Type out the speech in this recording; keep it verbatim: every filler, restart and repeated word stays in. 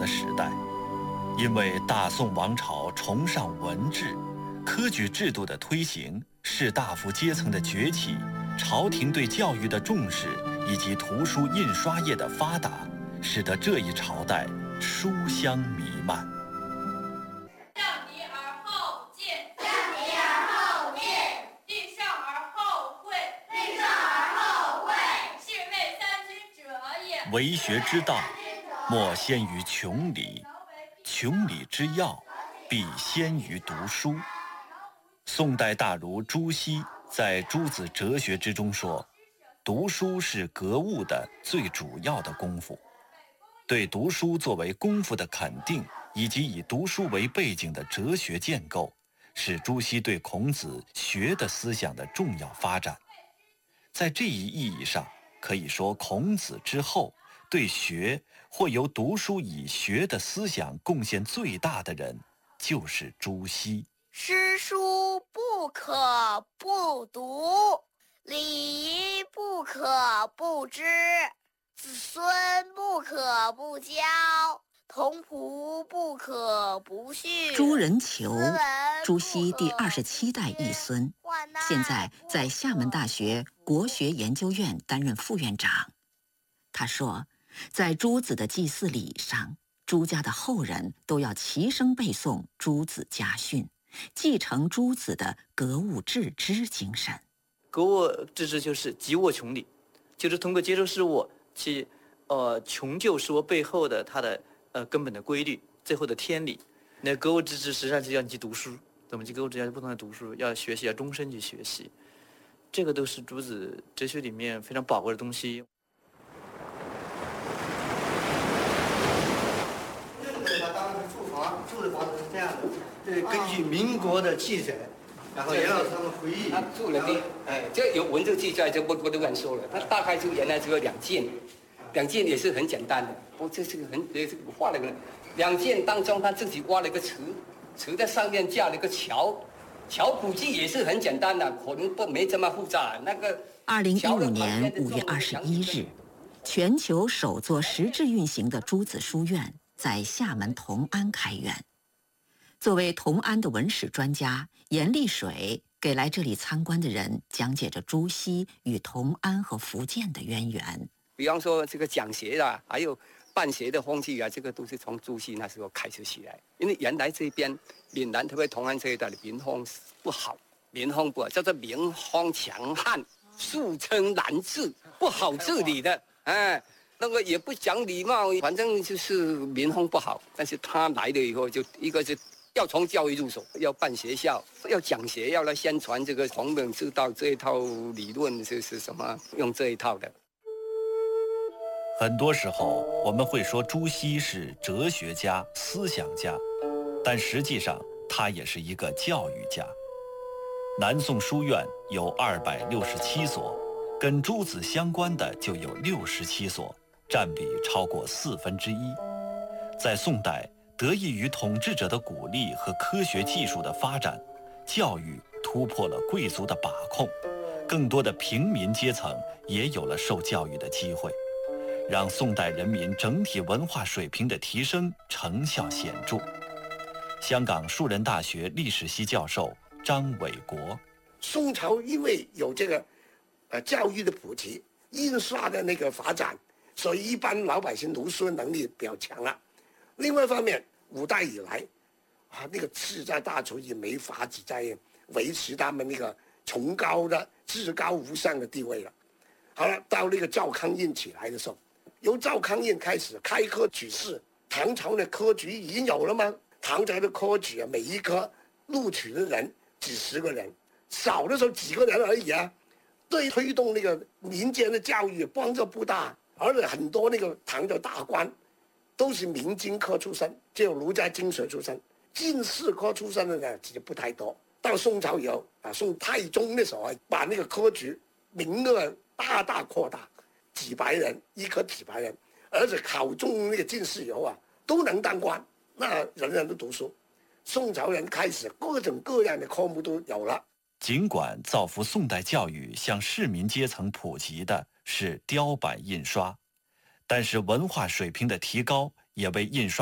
的时代。因为大宋王朝崇尚文治，科举制度的推行，士大夫阶层的崛起，朝廷对教育的重视，以及图书印刷业的发达，使得这一朝代书香弥漫。 让你而后见，让你而后见；立上而后会，立上而后会。是谓三军者也。 为学之道，莫先于穷理。穷理之要，必先于读书。宋代大儒朱熹在《诸子哲学》之中说，读书是格物的最主要的功夫。对读书作为功夫的肯定，以及以读书为背景的哲学建构，是朱熹对孔子学的思想的重要发展。在这一意义上，可以说孔子之后，对学或由读书以学的思想贡献最大的人，就是朱熹。 诗书不可不读，礼仪不可不知，子孙不可不教，童仆不可不训。 朱人求，朱熹第二十七代裔孙，现在在厦门大学国学研究院担任副院长。他说，在朱子的祭祀礼仪上，朱家的后人都要齐声背诵朱子家训，继承朱子的格物致知精神。 格物致知就是急物穷理，就是通过接受事物去呃穷究事物背后的它的呃根本的规律，最后的天理。那格物致知实际上是要你去读书，怎么去格物致知？不断的读书，要学习，要终身去学习，这个都是朱子哲学里面非常宝贵的东西。 住的房子是这样的，这是根据民国的记载，然后严老师他们回忆， 他住了的，哎，这有文字记载，就不不都敢说了。他大概就原来只有两件，两件也是很简单的。不，这是个很也是画了个两件当中，他自己挖了一个池，池在上面架了一个桥，桥估计也是很简单的，可能不没这么复杂。那个二零一五年五月二十一日，全球首座实质运行的朱子书院在厦门同安开园。作为同安的文史专家，严立水给来这里参观的人讲解着朱熹与同安和福建的渊源。 比方说这个讲学啊，还有办学的风气啊，这个都是从朱熹那时候开始起来。因为原来这边闽南特别同安这一带的民风不好，民风不好，叫做民风强悍，素称难治，不好治理的，哎。那个也不讲礼貌，反正就是民风不好。但是他来了以后，就一个是要从教育入手，要办学校，要讲学，要来宣传这个孔孟之道这一套理论是是什么，用这一套的。 很多时候我们会说朱熹是哲学家、思想家，但实际上他也是一个教育家。南宋书院有二百六十七所，跟朱子相关的就有六十七所。占比超过四分之一。在宋代，得益于统治者的鼓励和科学技术的发展，教育突破了贵族的把控，更多的平民阶层也有了受教育的机会，让宋代人民整体文化水平的提升成效显著。香港树人大学历史系教授张伟国： 宋朝因为有这个呃教育的普及，印刷的那个发展，所以一般老百姓读书的能力比较强了。另外一方面，五代以来，啊，那个世家大族也没法子在维持他们那个崇高的、至高无上的地位了。好了，到那个赵匡胤起来的时候，由赵匡胤开始开科取士，唐朝的科举已经有了吗？唐朝的科举啊，每一科录取的人几十个人，少的时候几个人而已啊，对推动那个民间的教育帮助不大。而且很多那个唐的大官都是明经科出身，只有儒家经学出身，进士科出身的呢其实不太多。到宋朝以后啊，宋太宗的时候啊，把那个科举名额大大扩大，几百人一科几百人，而且考中那个进士以后啊，都能当官，那人人都读书。宋朝人开始各种各样的科目都有了。 尽管造福宋代教育向市民阶层普及的是雕版印刷，但是文化水平的提高也为印刷